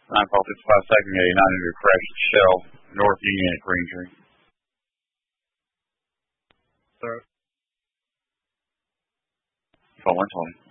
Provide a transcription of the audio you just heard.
9:55 Union 89 crash at Shell, North Union at Greentree. Sir. Phone 120.